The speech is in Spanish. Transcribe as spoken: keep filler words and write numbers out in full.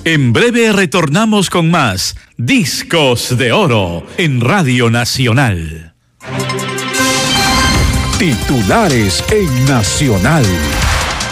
En breve retornamos con más Discos de Oro en Radio Nacional. Titulares en Nacional.